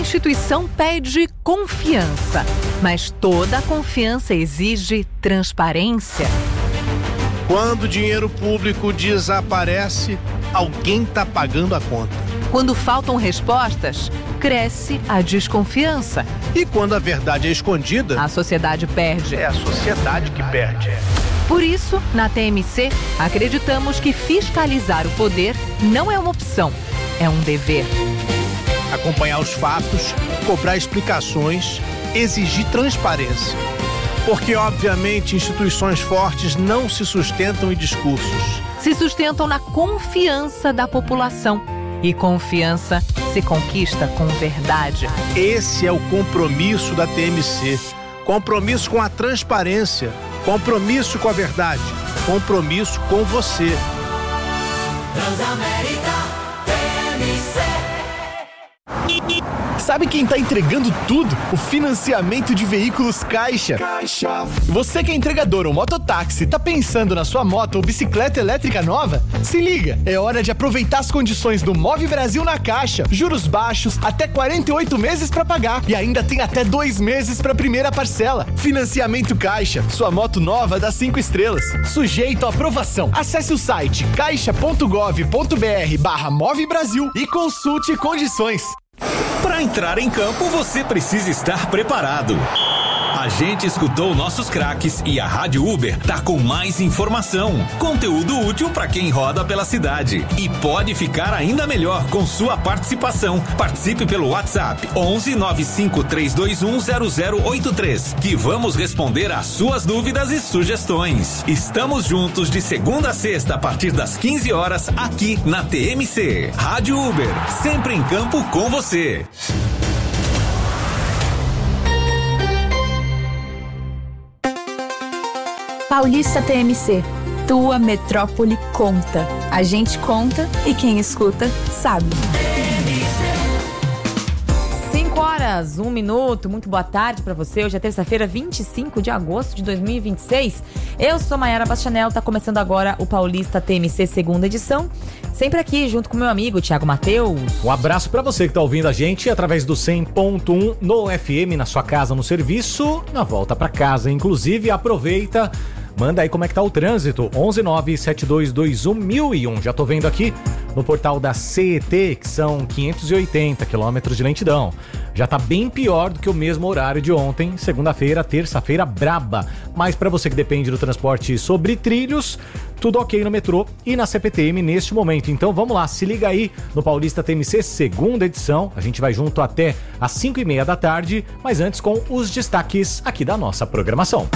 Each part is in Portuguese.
instituição pede confiança, mas toda confiança exige transparência. Quando o dinheiro público desaparece, alguém está pagando a conta. Quando faltam respostas, cresce a desconfiança. E quando a verdade é escondida, a sociedade perde. É a sociedade que perde. Por isso, na TMC, acreditamos que fiscalizar o poder não é uma opção, é um dever. Acompanhar os fatos, cobrar explicações, exigir transparência. Porque, obviamente, instituições fortes não se sustentam em discursos. Se sustentam na confiança da população. E confiança se conquista com verdade. Esse é o compromisso da TMC. Compromisso com a transparência. Compromisso com a verdade. Compromisso com você. Transamérica TMC. Sabe quem tá entregando tudo? O financiamento de veículos Caixa. Você que é entregador ou mototáxi, tá pensando na sua moto ou bicicleta elétrica nova? Se liga, é hora de aproveitar as condições do Move Brasil na Caixa. Juros baixos, até 48 meses pra pagar e ainda tem até 2 meses pra primeira parcela. Financiamento Caixa, sua moto nova dá 5 estrelas. Sujeito à aprovação. Acesse o site caixa.gov.br/Move Brasil e consulte condições. Para entrar em campo, você precisa estar preparado. A gente escutou nossos craques e a Rádio Uber tá com mais informação, conteúdo útil para quem roda pela cidade e pode ficar ainda melhor com sua participação. Participe pelo WhatsApp 11 95 321 0083 que vamos responder às suas dúvidas e sugestões. Estamos juntos de segunda a sexta a partir das 15 horas aqui na TMC. Rádio Uber, sempre em campo com você. Paulista TMC, tua metrópole conta. A gente conta e quem escuta sabe. 5h01, muito boa tarde pra você. Hoje é terça-feira, 25 de agosto de 2026. Eu sou Maiara Bastianel, tá começando agora o Paulista TMC segunda edição. Sempre aqui junto com meu amigo Thiago Matheus. Um abraço pra você que tá ouvindo a gente através do 100.1 no FM, na sua casa, no serviço, na volta pra casa. Inclusive, aproveita, manda aí como é que tá o trânsito. 11972211001. Já tô vendo aqui no portal da CET que são 580 quilômetros de lentidão. Já tá bem pior do que o mesmo horário de ontem, segunda-feira, terça-feira braba. Mas para você que depende do transporte sobre trilhos, tudo ok no metrô e na CPTM neste momento. Então vamos lá, se liga aí no Paulista TMC, segunda edição. A gente vai junto até às 5h30 da tarde, mas antes com os destaques aqui da nossa programação.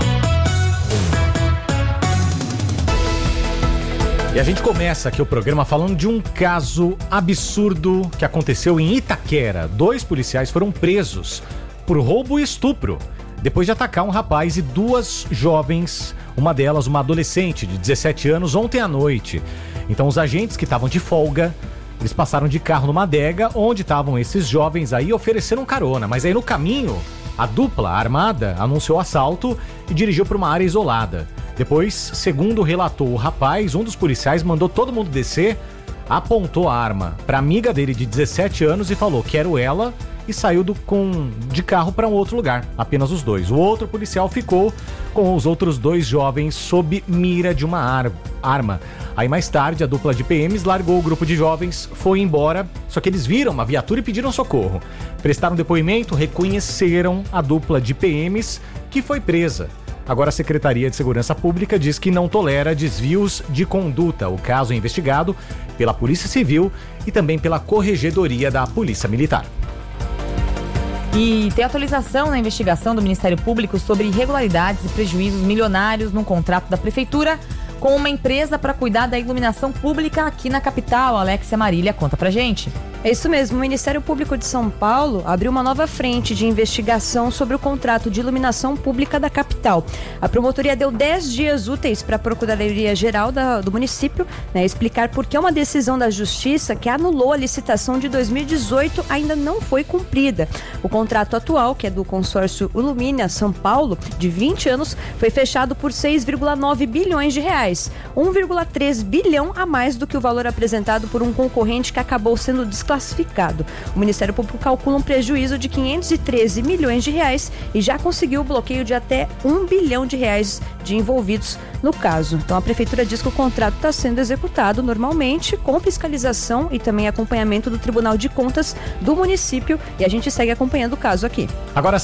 E a gente começa aqui o programa falando de um caso absurdo que aconteceu em Itaquera. 2 policiais foram presos por roubo e estupro, depois de atacar um rapaz e 2 jovens, uma delas uma adolescente de 17 anos, ontem à noite. Então os agentes que estavam de folga, eles passaram de carro numa adega onde estavam esses jovens aí oferecendo carona, mas aí no caminho a dupla armada anunciou assalto e dirigiu para uma área isolada. Depois, segundo relatou o rapaz, um dos policiais mandou todo mundo descer, apontou a arma para amiga dele de 17 anos e falou: quero ela, e saiu de carro para um outro lugar, apenas os 2. O outro policial ficou com os outros 2 jovens sob mira de uma arma. Aí mais tarde a dupla de PMs largou o grupo de jovens, foi embora, só que eles viram uma viatura e pediram socorro. Prestaram depoimento, reconheceram a dupla de PMs que foi presa. Agora a Secretaria de Segurança Pública diz que não tolera desvios de conduta. O caso é investigado pela Polícia Civil e também pela Corregedoria da Polícia Militar. E tem atualização na investigação do Ministério Público sobre irregularidades e prejuízos milionários num contrato da Prefeitura com uma empresa para cuidar da iluminação pública aqui na capital. Alexia Marília conta pra gente. É isso mesmo, o Ministério Público de São Paulo abriu uma nova frente de investigação sobre o contrato de iluminação pública da capital. A promotoria deu 10 dias úteis para a Procuradoria-Geral do município, explicar por que uma decisão da Justiça que anulou a licitação de 2018 ainda não foi cumprida. O contrato atual, que é do consórcio Ilumina São Paulo, de 20 anos, foi fechado por 6,9 bilhões de reais, 1,3 bilhão a mais do que o valor apresentado por um concorrente que acabou sendo desclassificado classificado. O Ministério Público calcula um prejuízo de 513 milhões de reais e já conseguiu o bloqueio de até R$1 bilhão de envolvidos no caso. Então a Prefeitura diz que o contrato está sendo executado normalmente, com fiscalização e também acompanhamento do Tribunal de Contas do município, e a gente segue acompanhando o caso aqui. Agora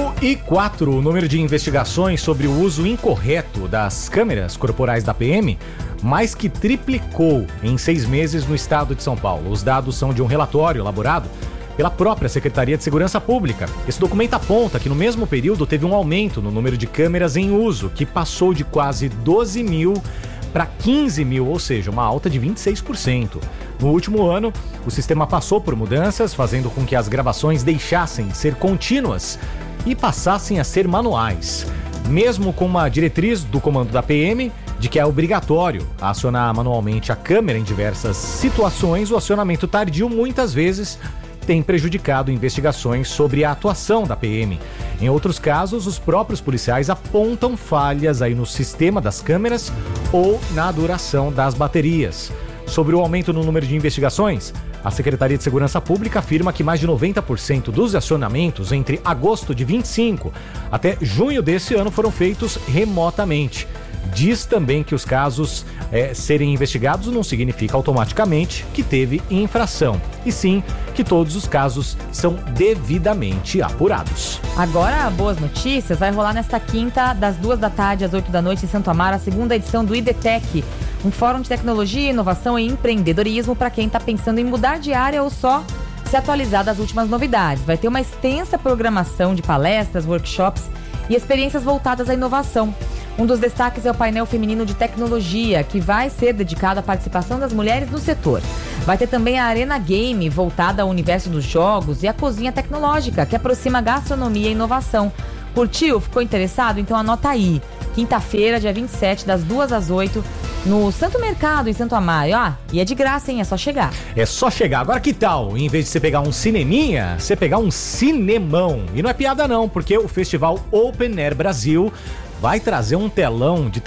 5:04, o número de investigações sobre o uso incorreto das câmeras corporais da PM mais que triplicou em 6 meses no estado de São Paulo. Os dados são de um relatório elaborado pela própria Secretaria de Segurança Pública. Esse documento aponta que no mesmo período teve um aumento no número de câmeras em uso, que passou de quase 12 mil para 15 mil, ou seja, uma alta de 26%. No último ano, o sistema passou por mudanças, fazendo com que as gravações deixassem de ser contínuas e passassem a ser manuais. Mesmo com uma diretriz do comando da PM de que é obrigatório acionar manualmente a câmera em diversas situações, o acionamento tardio muitas vezes tem prejudicado investigações sobre a atuação da PM. Em outros casos, os próprios policiais apontam falhas aí no sistema das câmeras ou na duração das baterias. Sobre o aumento no número de investigações, a Secretaria de Segurança Pública afirma que mais de 90% dos acionamentos entre agosto de 25 até junho desse ano foram feitos remotamente. Diz também que os casos serem investigados não significa automaticamente que teve infração, e sim que todos os casos são devidamente apurados. Agora, boas notícias, vai rolar nesta quinta, das 2 da tarde às 8 da noite em Santo Amaro, a segunda edição do IDTech, um fórum de tecnologia, inovação e empreendedorismo para quem está pensando em mudar de área ou só se atualizar das últimas novidades. Vai ter uma extensa programação de palestras, workshops e experiências voltadas à inovação. Um dos destaques é o painel feminino de tecnologia, que vai ser dedicado à participação das mulheres no setor. Vai ter também a Arena Game, voltada ao universo dos jogos, e a Cozinha Tecnológica, que aproxima gastronomia e inovação. Curtiu? Ficou interessado? Então anota aí. Quinta-feira, dia 27, das 2 às 8, no Santo Mercado, em Santo Amaro. E é de graça, hein? É só chegar. É só chegar. Agora que tal? Em vez de você pegar um cineminha, você pegar um cinemão. E não é piada não, porque o Festival Open Air Brasil vai trazer um telão de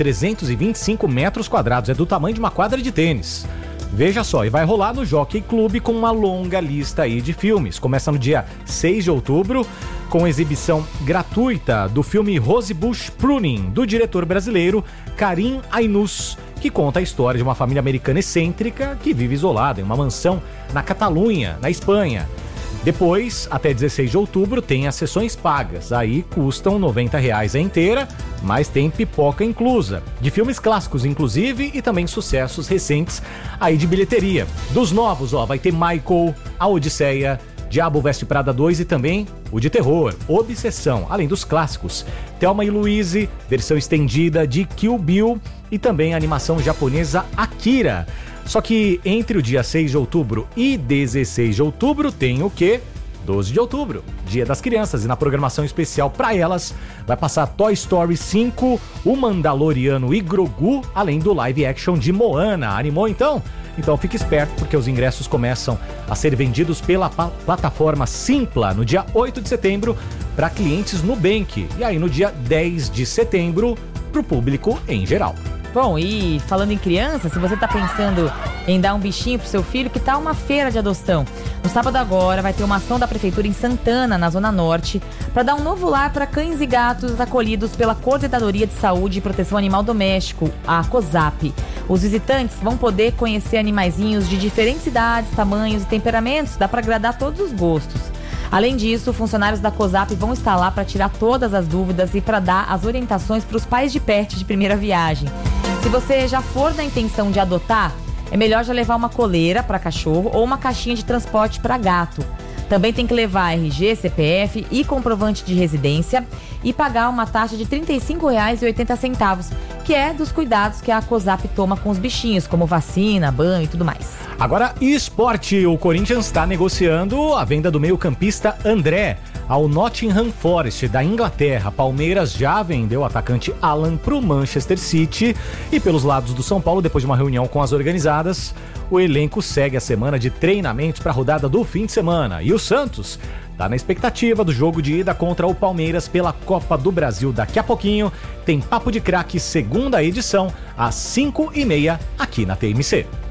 325 metros quadrados. É do tamanho de uma quadra de tênis. Veja só, e vai rolar no Jockey Club com uma longa lista aí de filmes. Começa no dia 6 de outubro, com exibição gratuita do filme Rosebush Pruning, do diretor brasileiro Karim Ainous, que conta a história de uma família americana excêntrica que vive isolada em uma mansão na Catalunha, na Espanha. Depois, até 16 de outubro, tem as sessões pagas. Aí custam R$90 a inteira, mas tem pipoca inclusa. De filmes clássicos, inclusive, e também sucessos recentes aí de bilheteria. Dos novos, vai ter Michael, A Odisseia, Diabo Veste Prada 2 e também o de terror, Obsessão, além dos clássicos. Thelma e Louise, versão estendida de Kill Bill e também a animação japonesa Akira. Só que entre o dia 6 de outubro e 16 de outubro tem o quê? 12 de outubro, Dia das Crianças, e na programação especial para elas vai passar Toy Story 5, O Mandaloriano e Grogu, além do live action de Moana. Animou então? Então fique esperto, porque os ingressos começam a ser vendidos pela plataforma Simpla no dia 8 de setembro para clientes Nubank, e aí no dia 10 de setembro para o público em geral. Bom, e falando em criança, se você está pensando em dar um bichinho pro seu filho, que tal uma feira de adoção? No sábado agora vai ter uma ação da Prefeitura em Santana, na Zona Norte, para dar um novo lar para cães e gatos acolhidos pela Coordenadoria de Saúde e Proteção Animal Doméstico, a COSAP. Os visitantes vão poder conhecer animaizinhos de diferentes idades, tamanhos e temperamentos, dá para agradar todos os gostos. Além disso, funcionários da COSAP vão estar lá para tirar todas as dúvidas e para dar as orientações para os pais de pet de primeira viagem. Se você já for na intenção de adotar, é melhor já levar uma coleira para cachorro ou uma caixinha de transporte para gato. Também tem que levar RG, CPF e comprovante de residência e pagar uma taxa de R$ 35,80, que é dos cuidados que a COSAP toma com os bichinhos, como vacina, banho e tudo mais. Agora, esporte. O Corinthians está negociando a venda do meio-campista André ao Nottingham Forest da Inglaterra. Palmeiras já vendeu o atacante Alan para o Manchester City. E pelos lados do São Paulo, depois de uma reunião com as organizadas, o elenco segue a semana de treinamentos para a rodada do fim de semana. E o Santos está na expectativa do jogo de ida contra o Palmeiras pela Copa do Brasil. Daqui a pouquinho tem Papo de Craque, segunda edição, às 5h30, aqui na TMC.